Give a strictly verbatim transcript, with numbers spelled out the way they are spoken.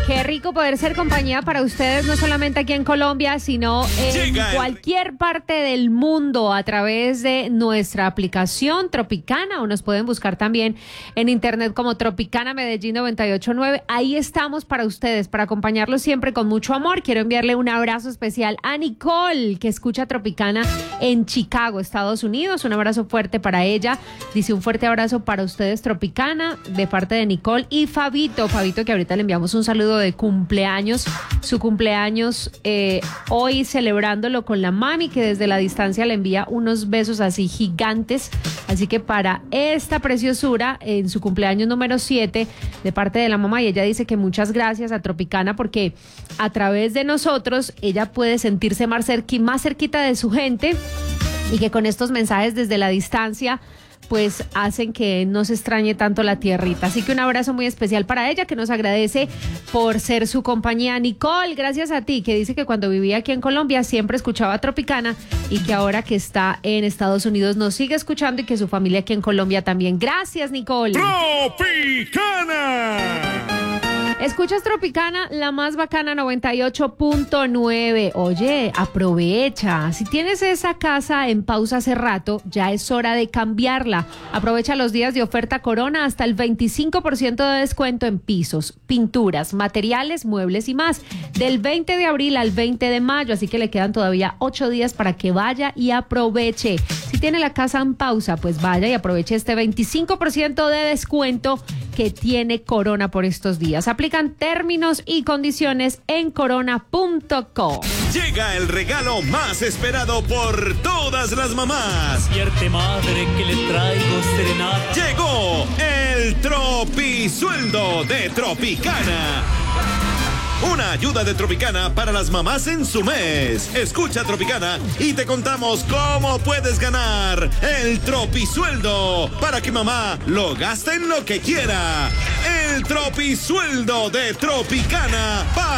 Qué rico poder ser compañía para ustedes, no solamente aquí en Colombia, sino en Llega el- cualquier parte del mundo a través de nuestra aplicación Tropicana, o nos pueden buscar también en internet como Tropicana Medellín noventa y ocho punto nueve. Ahí estamos para ustedes, para acompañarlos siempre con mucho amor. Quiero enviarle un abrazo especial a Nicole, que escucha Tropicana en Chicago, Estados Unidos. Un abrazo fuerte para ella. Dice un fuerte abrazo para ustedes, Tropicana, de parte de Nicole y Fabito. Fabito, que ahorita le enviamos un saludo de cumpleaños, su cumpleaños eh, hoy celebrándolo con la mami, que desde la distancia le envía unos besos así gigantes. Así que para esta preciosura, en su cumpleaños número siete, de parte de la mamá, y ella dice que muchas gracias a Tropicana porque a través de nosotros ella puede sentirse más, cerqui, más cerquita de su gente, y que con estos mensajes desde la distancia pues hacen que no se extrañe tanto la tierrita. Así que un abrazo muy especial para ella, que nos agradece por ser su compañía. Nicole, gracias a ti, que dice que cuando vivía aquí en Colombia siempre escuchaba Tropicana y que ahora que está en Estados Unidos nos sigue escuchando, y que su familia aquí en Colombia también. Gracias, Nicole. Tropicana. Escuchas Tropicana, la más bacana, noventa y ocho punto nueve. Oye, aprovecha. Si tienes esa casa en pausa hace rato, ya es hora de cambiarla. Aprovecha los días de oferta Corona, hasta el veinticinco por ciento de descuento en pisos, pinturas, materiales, muebles y más. Del veinte de abril al veinte de mayo, así que le quedan todavía ocho días para que vaya y aproveche. Si tiene la casa en pausa, pues vaya y aproveche este veinticinco por ciento de descuento que tiene Corona por estos días. Aplican términos y condiciones en corona punto com. Llega el regalo más esperado por todas las mamás. Despierte, madre, que le traigo serenata. Llegó el Tropisueldo de Tropicana. Una ayuda de Tropicana para las mamás en su mes. Escucha Tropicana y te contamos cómo puedes ganar el Tropisueldo para que mamá lo gaste en lo que quiera. El Tropisueldo de Tropicana para